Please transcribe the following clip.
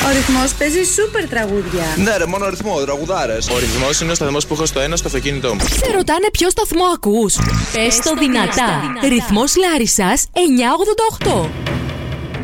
Ο Ρυθμός παίζει σούπερ τραγούδια. Ναι, ρε, μόνο ρυθμό, τραγουδάρες. Ο Ρυθμός είναι ο σταθμός που έχω στο ένα στο αυτοκίνητό μου. Σε ρωτάνε ποιο σταθμό ακούς? Πες το δυνατά. Ρυθμός Λάρισσας 988.